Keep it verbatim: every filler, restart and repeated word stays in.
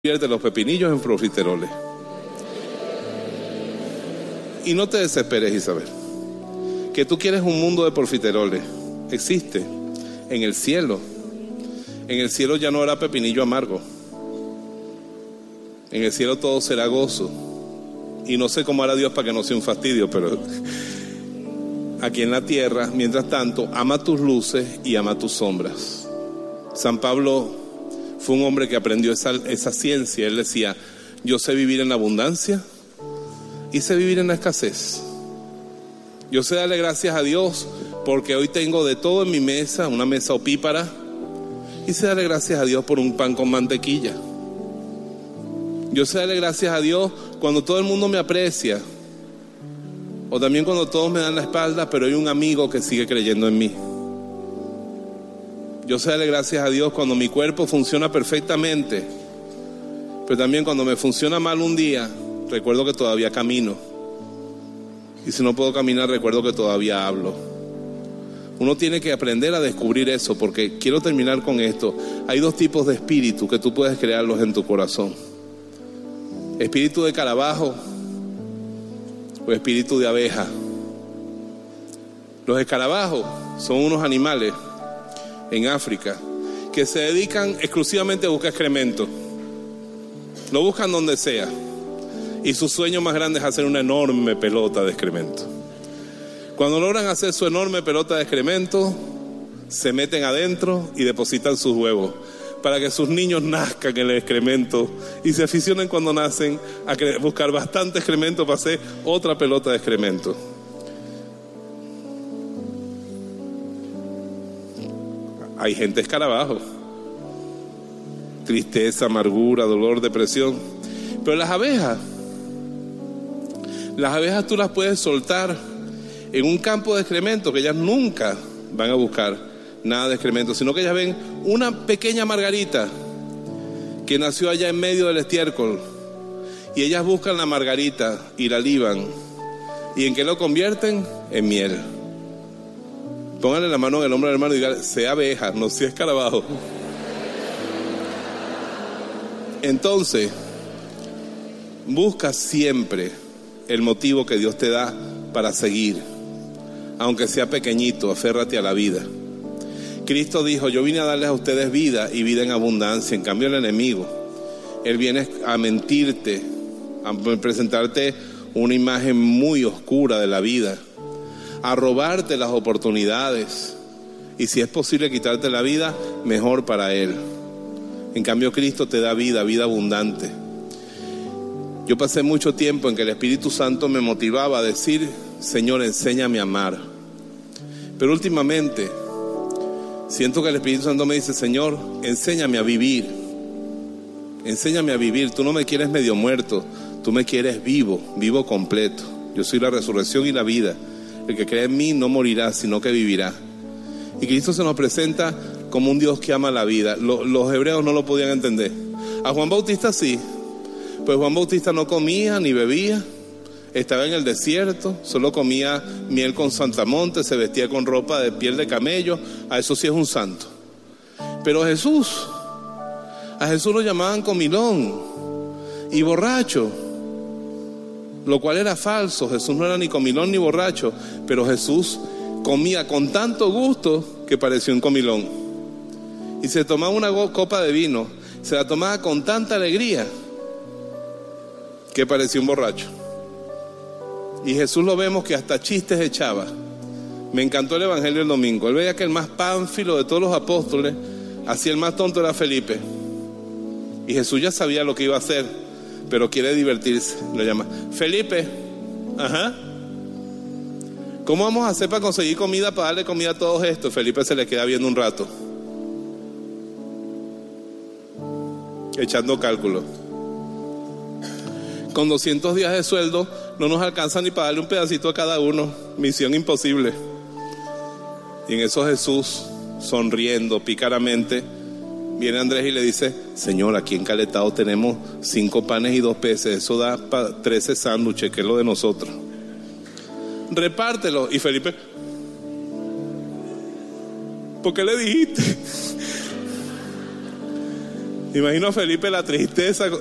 Convierte los pepinillos en profiteroles. Y no te desesperes, Isabel, que tú quieres un mundo de profiteroles. Existe en el cielo. En el cielo ya no habrá pepinillo amargo. En el cielo todo será gozo. Y no sé cómo hará Dios para que no sea un fastidio, pero aquí en la tierra, mientras tanto, ama tus luces y ama tus sombras. San Pablo fue un hombre que aprendió esa, esa ciencia. Él decía: yo sé vivir en la abundancia y sé vivir en la escasez. Yo sé darle gracias a Dios porque hoy tengo de todo en mi mesa, una mesa opípara, y sé darle gracias a Dios por un pan con mantequilla. Yo sé darle gracias a Dios cuando todo el mundo me aprecia, o también cuando todos me dan la espalda, pero hay un amigo que sigue creyendo en mí. Yo sé darle gracias a Dios cuando mi cuerpo funciona perfectamente, pero también cuando me funciona mal un día, recuerdo que todavía camino. Y si no puedo caminar, recuerdo que todavía hablo. Uno tiene que aprender a descubrir eso, porque quiero terminar con esto. Hay dos tipos de espíritu que tú puedes crearlos en tu corazón: espíritu de escarabajo o espíritu de abeja. Los escarabajos son unos animales en África que se dedican exclusivamente a buscar excremento. Lo buscan donde sea, y su sueño más grande es hacer una enorme pelota de excremento. Cuando logran hacer su enorme pelota de excremento, se meten adentro y depositan sus huevos para que sus niños nazcan en el excremento y se aficionen cuando nacen a buscar bastante excremento para hacer otra pelota de excremento. Hay gente escarabajo: tristeza, amargura, dolor, depresión. Pero las abejas, las abejas tú las puedes soltar en un campo de excremento, que ellas nunca van a buscar nada de excremento, sino que ellas ven una pequeña margarita que nació allá en medio del estiércol, y ellas buscan la margarita y la liban. ¿Y en qué lo convierten? En miel. Pónganle la mano en el hombro del hermano y digan: sea abeja, no sea escarabajo. Entonces, busca siempre el motivo que Dios te da para seguir, aunque sea pequeñito. Aférrate a la vida. Cristo dijo: yo vine a darles a ustedes vida y vida en abundancia. En cambio, el enemigo, él viene a mentirte, a presentarte una imagen muy oscura de la vida, a robarte las oportunidades, y si es posible quitarte la vida, mejor para él. En cambio, Cristo te da vida, vida abundante. Yo pasé mucho tiempo en que el Espíritu Santo me motivaba a decir: Señor, enséñame a amar. Pero últimamente siento que el Espíritu Santo me dice: Señor, enséñame a vivir. Enséñame a vivir. Tú no me quieres medio muerto, tú me quieres vivo, vivo completo. Yo soy la resurrección y la vida. El que cree en mí no morirá, sino que vivirá. Y Cristo se nos presenta como un Dios que ama la vida. Los, los hebreos no lo podían entender. A Juan Bautista sí. Pues Juan Bautista no comía ni bebía. Estaba en el desierto, solo comía miel con saltamontes, se vestía con ropa de piel de camello. A eso sí es un santo. Pero Jesús, a Jesús lo llamaban comilón y borracho, lo cual era falso. Jesús no era ni comilón ni borracho, pero Jesús comía con tanto gusto que parecía un comilón. Y se tomaba una copa de vino, se la tomaba con tanta alegría que parecía un borracho. Y Jesús lo vemos que hasta chistes echaba. Me encantó el evangelio del domingo. Él veía que el más pánfilo de todos los apóstoles, así el más tonto, era Felipe. Y Jesús ya sabía lo que iba a hacer, pero quiere divertirse. Lo llama: Felipe, ajá, ¿cómo vamos a hacer para conseguir comida, para darle comida a todos estos? Felipe se le queda viendo un rato, echando cálculos. Con doscientos días de sueldo no nos alcanza ni para darle un pedacito a cada uno. Misión imposible. Y en eso Jesús, sonriendo pícaramente, viene Andrés y le dice: Señor, aquí en Caletado tenemos cinco panes y dos peces. Eso da para trece sándwiches, que es lo de nosotros. Repártelo. Y Felipe: ¿por qué le dijiste? Imagino a Felipe la tristeza